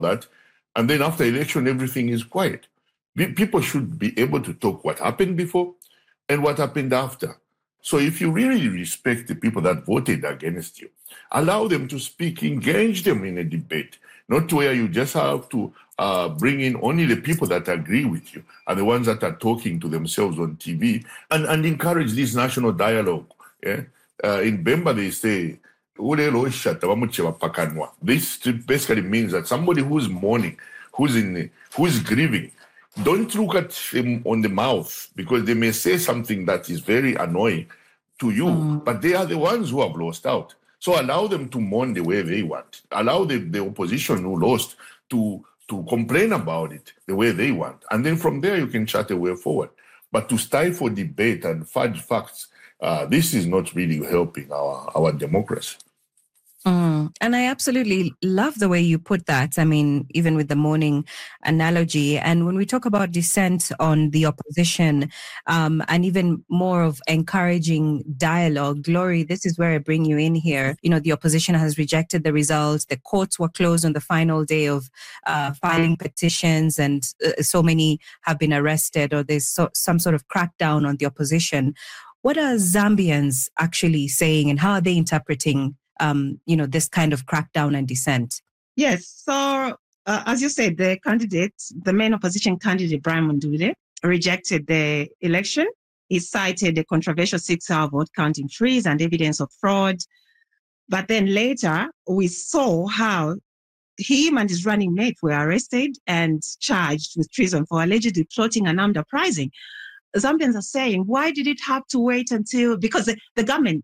that. And then after election, everything is quiet. People should be able to talk what happened before and what happened after. So if you really respect the people that voted against you, allow them to speak, engage them in a debate, not where you just have to bring in only the people that agree with you and the ones that are talking to themselves on TV, and encourage this national dialogue. Yeah? In Bemba, they say, this basically means that somebody who's mourning, who's grieving, don't look at them on the mouth, because they may say something that is very annoying to you, but they are the ones who have lost out. So allow them to mourn the way they want. Allow the opposition who lost to complain about it the way they want. And then from there, you can chart a way forward. But to stifle debate and fudge facts, this is not really helping our democracy. And I absolutely love the way you put that. I mean, even with the morning analogy. And when we talk about dissent on the opposition, and even more of encouraging dialogue, Glory, this is where I bring you in here. You know, the opposition has rejected the results. The courts were closed on the final day of filing petitions, and so many have been arrested, or there's some sort of crackdown on the opposition. What are Zambians actually saying, and how are they interpreting this kind of crackdown and dissent? Yes. So, as you said, the main opposition candidate, Brian Mundubile, rejected the election. He cited a controversial 6-hour vote counting freeze and evidence of fraud. But then later, we saw how him and his running mate were arrested and charged with treason for allegedly plotting and armed uprising. Zambians are saying, why did it have to wait until, because the government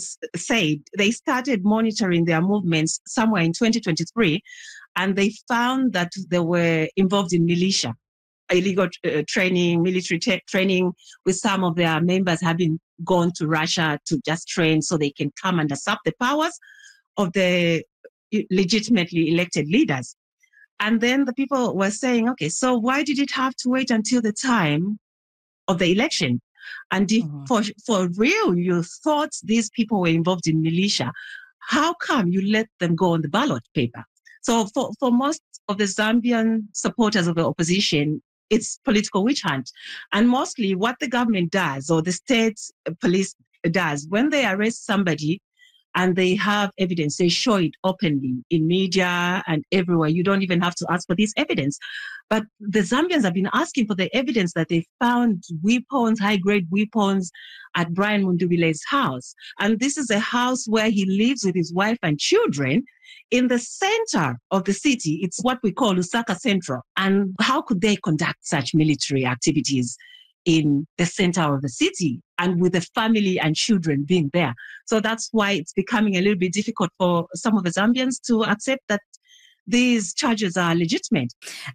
said they started monitoring their movements somewhere in 2023, and they found that they were involved in militia, illegal training, military training, with some of their members having gone to Russia to just train so they can come and usurp the powers of the legitimately elected leaders. And then the people were saying, okay, so why did it have to wait until the time of the election? And if for real you thought these people were involved in militia, how come you let them go on the ballot paper? So for most of the Zambian supporters of the opposition, it's political witch hunt. And mostly what the government does, or the state police does, when they arrest somebody and they have evidence, they show it openly in media and everywhere. You don't even have to ask for this evidence. But the Zambians have been asking for the evidence that they found weapons, high-grade weapons, at Brian Mundubile's house. And this is a house where he lives with his wife and children in the center of the city. It's what we call Lusaka Central. And how could they conduct such military activities in the center of the city and with the family and children being there? So that's why it's becoming a little bit difficult for some of the Zambians to accept that these charges are legitimate.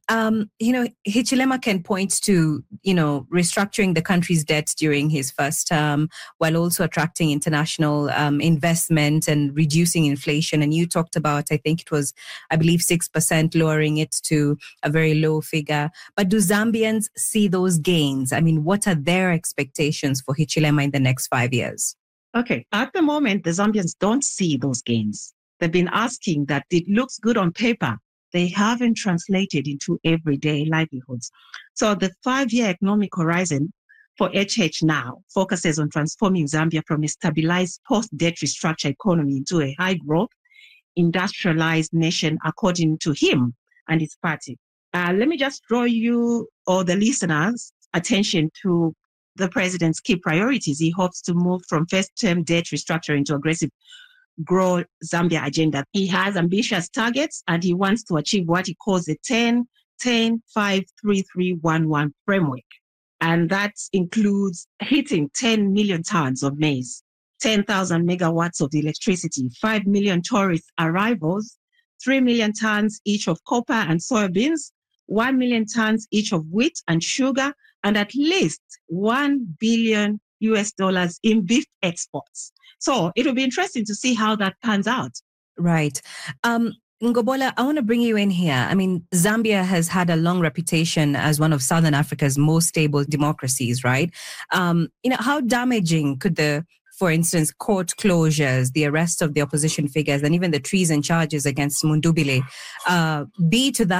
Hichilema can point to, restructuring the country's debt during his first term, while also attracting international investment and reducing inflation. And you talked about, I think it was, I believe, 6%, lowering it to a very low figure. But do Zambians see those gains? I mean, what are their expectations for Hichilema in the next 5 years? Okay. At the moment, the Zambians don't see those gains. They've been asking that it looks good on paper. They haven't translated into everyday livelihoods. So the 5-year economic horizon for HH now focuses on transforming Zambia from a stabilized post-debt restructure economy into a high-growth, industrialized nation, according to him and his party. Let me just draw you or the listeners' attention to the president's key priorities. He hopes to move from first-term debt restructuring to aggressive Grow Zambia agenda. He has ambitious targets and he wants to achieve what he calls the 10-10-5-3-3-1-1 framework. And that includes hitting 10 million tons of maize, 10,000 megawatts of electricity, 5 million tourist arrivals, 3 million tons each of copper and soybeans, 1 million tons each of wheat and sugar, and at least $1 billion in beef exports. So it will be interesting to see how that pans out. Right. Ngobola, I want to bring you in here. I mean, Zambia has had a long reputation as one of Southern Africa's most stable democracies, right? How damaging could the for instance, court closures, the arrest of the opposition figures, and even the treason charges against Mundubile, be to that